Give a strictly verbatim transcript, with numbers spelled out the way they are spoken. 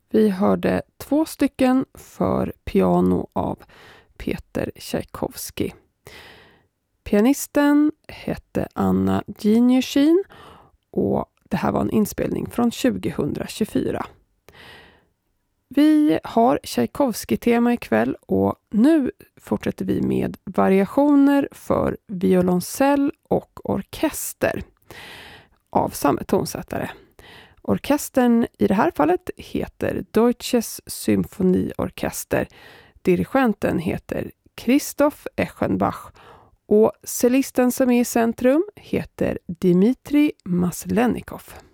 Vi hörde två stycken för piano av Peter Tchaikovsky. Pianisten hette Anna Geniushin och det här var en inspelning från tjugohundratjugofyra. Vi har Tchaikovsky-tema ikväll och nu fortsätter vi med variationer för violoncell och orkester av samma tonsättare. Orkestern i det här fallet heter Deutsches Symphonieorchester. Dirigenten heter Christoph Eschenbach och cellisten som är i centrum heter Dmitri Maslenikov.